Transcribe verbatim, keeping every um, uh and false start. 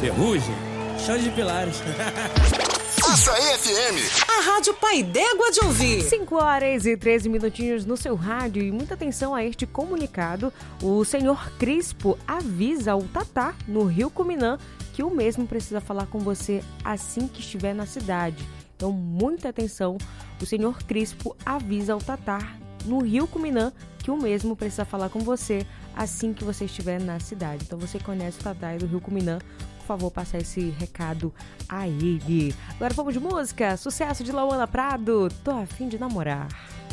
Ferrugem, chão de pilares. Açaí F M, a rádio pai d'égua de ouvir. cinco horas e treze minutinhos no seu rádio e muita atenção a este comunicado. O senhor Crispo avisa o Tatá, no Rio Cuminã, que o mesmo precisa falar com você assim que estiver na cidade. Então, muita atenção. O senhor Crispo avisa ao Tatá, no Rio Cuminã, que o mesmo precisa falar com você assim que você estiver na cidade. Então, você conhece o Tatá do Rio Cuminã, por favor, passar esse recado a ele. Agora vamos de música. Sucesso de Lauana Prado. Tô a fim de namorar.